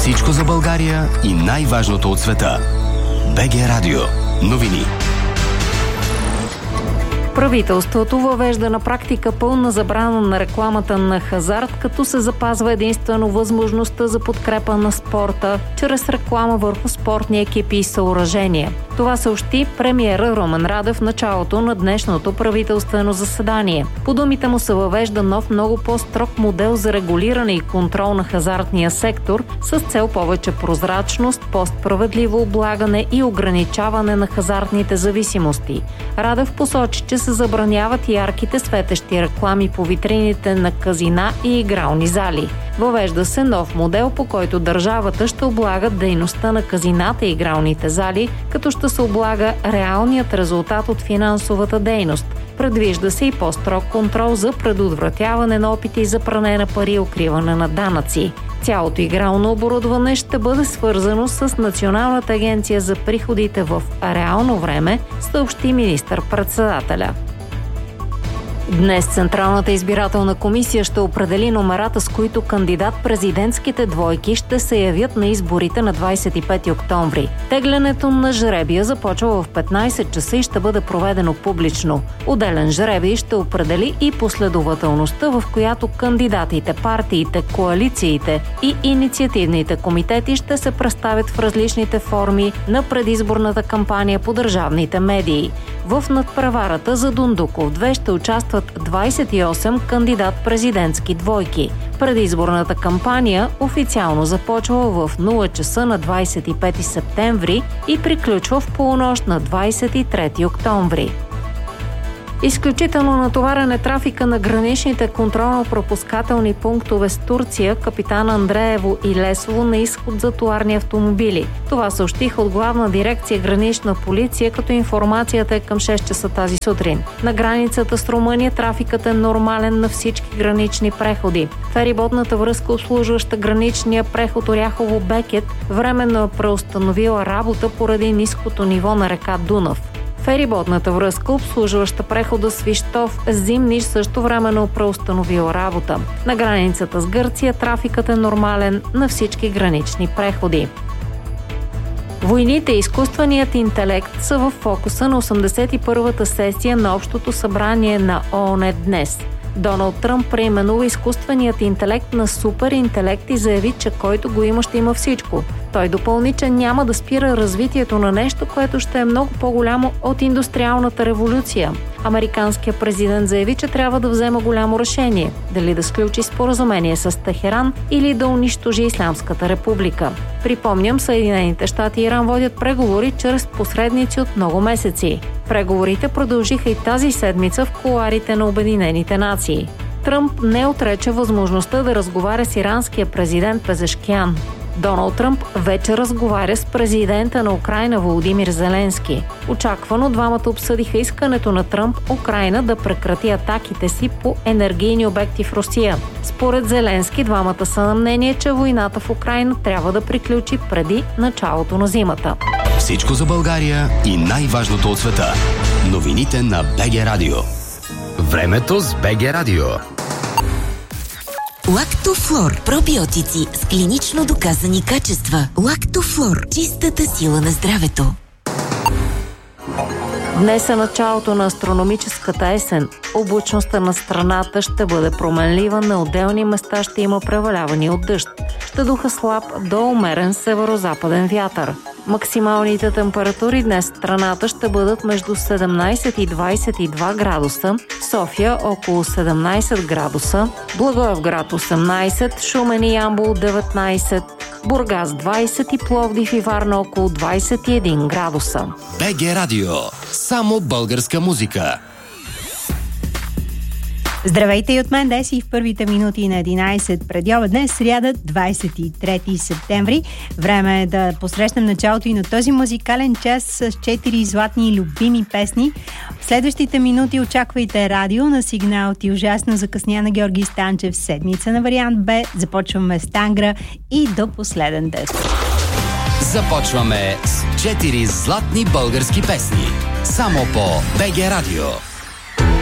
Всичко за България и най-важното от света. БГ Радио. Новини. Правителството въвежда на практика пълна забрана на рекламата на хазарт, като се запазва единствено възможността за подкрепа на спорта чрез реклама върху спортни екипи и съоръжения. Това съобщи премиера Румен Радев в началото на днешното правителствено заседание. По думите му се въвежда нов, много по-строг модел за регулиране и контрол на хазартния сектор с цел повече прозрачност, по-справедливо облагане и ограничаване на хазартните зависимости. Радев посочи, че се забраняват ярките светещи реклами по витрините на казина и игрални зали. Въвежда се нов модел, по който държавата ще облага дейността на казината и игралните зали, като ще се облага реалният резултат от финансовата дейност. Предвижда се и по-строг контрол за предотвратяване на опити за пране на пари и укриване на данъци. Цялото игрално оборудване ще бъде свързано с Националната агенция за приходите в реално време, съобщи министър-председателя. Днес Централната избирателна комисия ще определи номерата, с които кандидат-президентските двойки ще се явят на изборите на 25 октомври. Теглянето на жребия започва в 15 часа и ще бъде проведено публично. Отделен жребий ще определи и последователността, в която кандидатите, партиите, коалициите и инициативните комитети ще се представят в различните форми на предизборната кампания по държавните медии. В надпреварата за Дондуков 2 ще участват 28 кандидат-президентски двойки. Предизборната кампания официално започва в 0 часа на 25 септември и приключва в полунощ на 23 октомври. Изключително натоварен е трафика на граничните контролно-пропускателни пунктове с Турция, Капитан Андреево и Лесово на изход за товарни автомобили. Това съобщиха от Главна дирекция Гранична полиция, като информацията е към 6 часа тази сутрин. На границата с Румъния трафикът е нормален на всички гранични преходи. Фериботната връзка, обслужваща граничния преход Оряхово-Бекет, временно е преустановила работа поради ниското ниво на река Дунав. Фериботната връзка, обслужваща прехода Свищов-Зимниш, също временно преустановила работа. На границата с Гърция трафикът е нормален на всички гранични преходи. Войните и изкуственият интелект са в фокуса на 81-та сесия на Общото събрание на ООН днес. Доналд Тръмп преименува изкуственият интелект на суперинтелект и заяви, че който го има, ще има всичко. Той допълни, че няма да спира развитието на нещо, което ще е много по-голямо от индустриалната революция. Американският президент заяви, че трябва да взема голямо решение – дали да сключи споразумение с Техеран или да унищожи Ислямската република. Припомням, Съединените щати и Иран водят преговори чрез посредници от много месеци. Преговорите продължиха и тази седмица в кулоарите на Обединените нации. Тръмп не отрече възможността да разговаря с иранския президент Пезешкиян. Доналд Тръмп вече разговаря с президента на Украйна Володимир Зеленски. Очаквано двамата обсъдиха искането на Тръмп Украйна да прекрати атаките си по енергийни обекти в Русия. Според Зеленски, двамата са на мнение, че войната в Украйна трябва да приключи преди началото на зимата. Всичко за България и най-важното от света. Новините на БГ Радио. Времето с БГ Радио. Лактофлор. Пробиотици с клинично доказани качества. Лактофлор. Чистата сила на здравето. Днес е началото на астрономическата есен. Облачността на страната ще бъде променлива, на отделни места ще има преваляване от дъжд. Ще духа слаб до умерен северо-западен вятър. Максималните температури днес в страната ще бъдат между 17 и 22 градуса, София около 17 градуса, Благоевград 18, Шумен и Ямбол 19, Бургас 20 и Пловдив и Варна около 21 градуса. БГ Радио. Само българска музика. Здравейте и от мен, днес и в първите минути на 11 преди обед. Днес сряда, 23 септември. Време е да посрещнем началото и на този музикален час с 4 златни и любими песни. В следващите минути очаквайте радио на Сигнал и ужасно закъсня на Георги Станчев, седмица на вариант Б. Започваме с Тангра и до последен дъжд. Започваме с 4 златни български песни. Само по БГ Радио.